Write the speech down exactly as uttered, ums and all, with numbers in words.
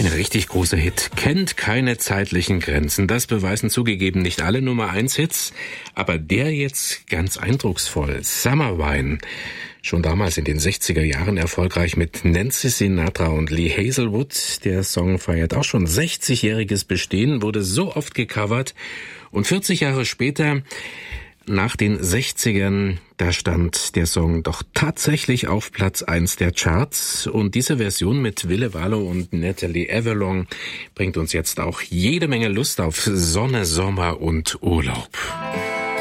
Ein richtig großer Hit, kennt keine zeitlichen Grenzen. Das beweisen zugegeben nicht alle Nummer eins Hits, aber der jetzt ganz eindrucksvoll. Summer Wine. Schon damals in den sechziger Jahren erfolgreich mit Nancy Sinatra und Lee Hazelwood. Der Song feiert auch schon sechzigjähriges Bestehen, wurde so oft gecovert und vierzig Jahre später, nach den sechzigern, da stand der Song doch tatsächlich auf Platz eins der Charts. Und diese Version mit Ville Valo und Natalie Avalon bringt uns jetzt auch jede Menge Lust auf Sonne, Sommer und Urlaub.